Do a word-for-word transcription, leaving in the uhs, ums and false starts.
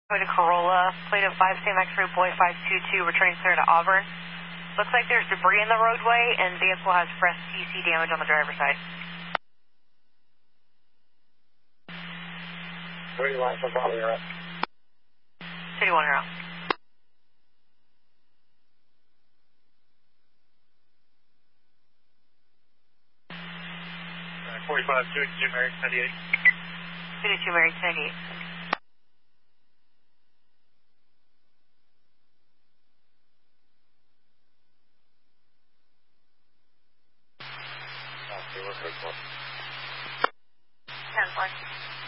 Toyota Corolla, plate of five Sam X-ray boy five two two, returning clear to Auburn. Looks like there's debris in the roadway and vehicle has fresh T C damage on the driver's side. Where do you want from Bobby or up? City one route. forty-five, two two, Merrick, ninety-eight. two two, Merrick, ninety-eight. Okay, we're good for ten four.